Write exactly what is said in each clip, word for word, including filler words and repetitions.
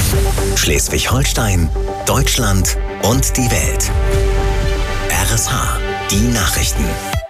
Schleswig-Holstein, Deutschland und die Welt. R S H, die Nachrichten.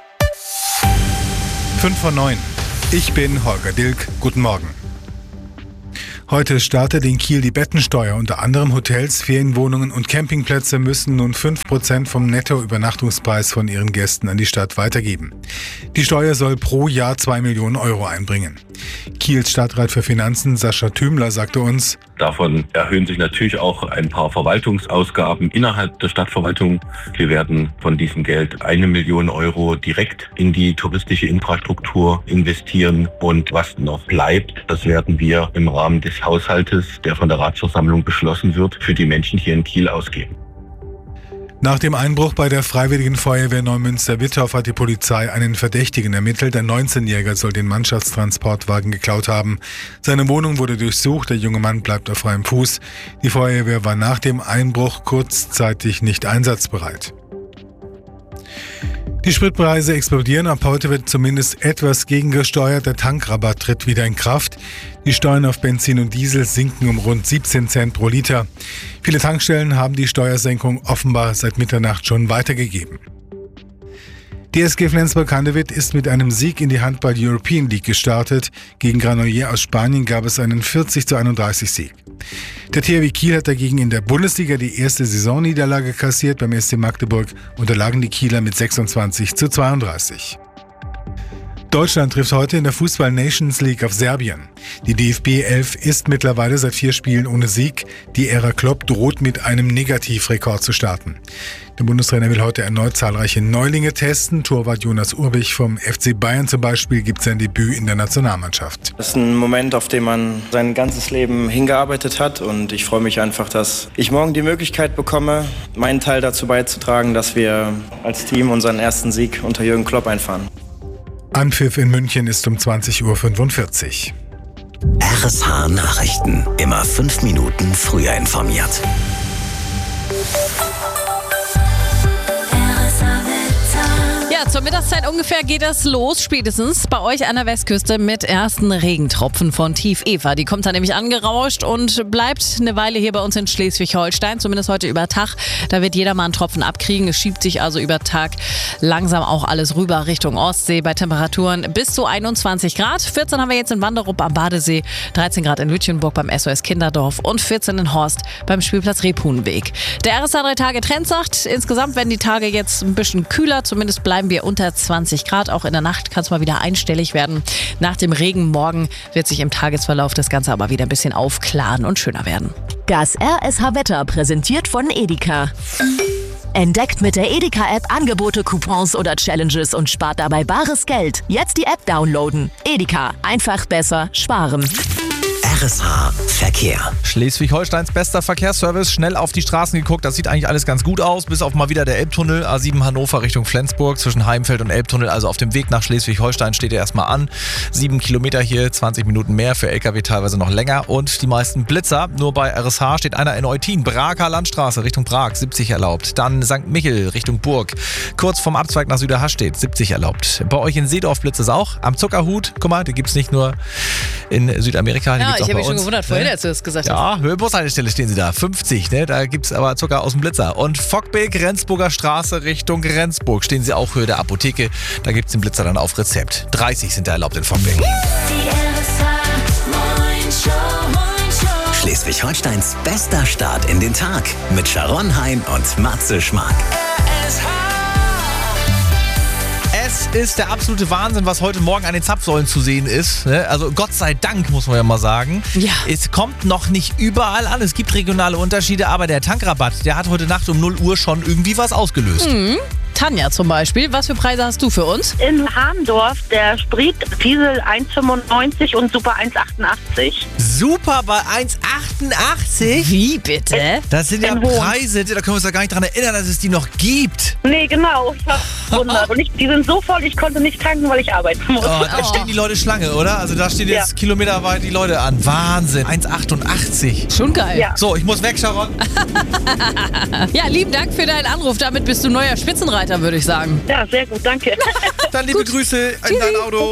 fünf vor neun. Ich bin Holger Dilk. Guten Morgen. Heute startet in Kiel die Bettensteuer. Unter anderem Hotels, Ferienwohnungen und Campingplätze müssen nun fünf Prozent vom Nettoübernachtungspreis von ihren Gästen an die Stadt weitergeben. Die Steuer soll pro Jahr zwei Millionen Euro einbringen. Kiels Stadtrat für Finanzen Sascha Thümler sagte uns: Davon erhöhen sich natürlich auch ein paar Verwaltungsausgaben innerhalb der Stadtverwaltung. Wir werden von diesem Geld eine Million Euro direkt in die touristische Infrastruktur investieren. Und was noch bleibt, das werden wir im Rahmen des Haushaltes, der von der Ratsversammlung beschlossen wird, für die Menschen hier in Kiel ausgeben. Nach dem Einbruch bei der Freiwilligen Feuerwehr Neumünster-Wittorf hat die Polizei einen Verdächtigen ermittelt. Ein neunzehnjähriger soll den Mannschaftstransportwagen geklaut haben. Seine Wohnung wurde durchsucht, der junge Mann bleibt auf freiem Fuß. Die Feuerwehr war nach dem Einbruch kurzzeitig nicht einsatzbereit. Die Spritpreise explodieren. Ab heute wird zumindest etwas gegengesteuert. Der Tankrabatt tritt wieder in Kraft. Die Steuern auf Benzin und Diesel sinken um rund siebzehn Cent pro Liter. Viele Tankstellen haben die Steuersenkung offenbar seit Mitternacht schon weitergegeben. Die S G Flensburg-Handewitt ist mit einem Sieg in die Handball European League gestartet. Gegen Granollers aus Spanien gab es einen vierzig zu einunddreißig Sieg. Der T H W Kiel hat dagegen in der Bundesliga die erste Saisonniederlage kassiert. Beim S C Magdeburg unterlagen die Kieler mit sechsundzwanzig zu zweiunddreißig. Deutschland trifft heute in der Fußball-Nations League auf Serbien. Die D F B elf ist mittlerweile seit vier Spielen ohne Sieg. Die Ära Klopp droht mit einem Negativrekord zu starten. Der Bundestrainer will heute erneut zahlreiche Neulinge testen. Torwart Jonas Urbich vom F C Bayern zum Beispiel gibt sein Debüt in der Nationalmannschaft. Das ist ein Moment, auf den man sein ganzes Leben hingearbeitet hat. Und ich freue mich einfach, dass ich morgen die Möglichkeit bekomme, meinen Teil dazu beizutragen, dass wir als Team unseren ersten Sieg unter Jürgen Klopp einfahren. Anpfiff in München ist um zwanzig Uhr fünfundvierzig. R S H Nachrichten. Immer fünf Minuten früher informiert. Ja, zur Mittagszeit ungefähr geht das los, spätestens bei euch an der Westküste mit ersten Regentropfen von Tief Eva. Die kommt dann nämlich angerauscht und bleibt eine Weile hier bei uns in Schleswig-Holstein, zumindest heute über Tag. Da wird jeder mal einen Tropfen abkriegen. Es schiebt sich also über Tag langsam auch alles rüber Richtung Ostsee bei Temperaturen bis zu einundzwanzig Grad. vierzehn haben wir jetzt in Wanderup am Badesee, dreizehn Grad in Lütjenburg beim S O S Kinderdorf und vierzehn in Horst beim Spielplatz Rebhuhnweg. Der R S H drei Tage Trend sagt, insgesamt werden die Tage jetzt ein bisschen kühler, zumindest bleiben wir unter zwanzig Grad. Auch in der Nacht kann es mal wieder einstellig werden. Nach dem Regen morgen wird sich im Tagesverlauf das Ganze aber wieder ein bisschen aufklaren und schöner werden. Das R S H-Wetter präsentiert von Edeka. Entdeckt mit der Edeka-App Angebote, Coupons oder Challenges und spart dabei bares Geld. Jetzt die App downloaden. Edeka. Einfach besser sparen. R S H Verkehr. Schleswig-Holsteins bester Verkehrsservice. Schnell auf die Straßen geguckt. Das sieht eigentlich alles ganz gut aus. Bis auf mal wieder der Elbtunnel. A sieben Hannover Richtung Flensburg. Zwischen Heimfeld und Elbtunnel. Also auf dem Weg nach Schleswig-Holstein steht er erstmal an. Sieben Kilometer hier. zwanzig Minuten mehr. Für L K W teilweise noch länger. Und die meisten Blitzer. Nur bei R S H steht einer in Eutin. Braker Landstraße Richtung Prag. siebzig erlaubt. Dann Sankt Michel Richtung Burg. Kurz vom Abzweig nach Süderhastedt. siebzig erlaubt. Bei euch in Seedorf blitzt es auch. Am Zuckerhut. Guck mal, die gibt es nicht nur in Südamerika. Die Ja, gibt's auch ich habe mich bei schon uns. gewundert vorhin, als du das gesagt hast. Ja, Bushaltestelle stehen sie da. fünfzig, ne? Da gibt es aber Zucker aus dem Blitzer. Und Fockbeek, Rendsburger Straße Richtung Rendsburg stehen sie auch Höhe der Apotheke. Da gibt es den Blitzer dann auf Rezept. dreißig sind da erlaubt in Fockbeek. Schleswig-Holsteins bester Start in den Tag mit Sharon Hein und Matze Schmark. Es ist der absolute Wahnsinn, was heute Morgen an den Zapfsäulen zu sehen ist. Also Gott sei Dank, muss man ja mal sagen. Ja. Es kommt noch nicht überall an. Es gibt regionale Unterschiede, aber der Tankrabatt, der hat heute Nacht um null Uhr schon irgendwie was ausgelöst. Mhm. Tanja zum Beispiel, was für Preise hast du für uns? In Harndorf der Sprit Diesel eins Komma fünfundneunzig und Super eins Komma achtundachtzig. Super bei eins Komma achtundachtzig? Wie bitte? Das sind ja In Hohen. Preise, da können wir uns ja gar nicht dran erinnern, dass es die noch gibt. Nee, genau. Ich war wundert. Und ich, die sind so voll, ich konnte nicht tanken, weil ich arbeiten muss. Oh, da stehen die Leute Schlange, oder? Also da stehen jetzt Ja. kilometerweit die Leute an. Wahnsinn, eins Komma achtundachtzig. Schon geil. Ja. So, ich muss weg, Sharon. Ja, lieben Dank für deinen Anruf. Damit bist du neuer Spitzenreiter, würde ich sagen. Ja, sehr gut, danke. Dann liebe Grüße in dein Auto.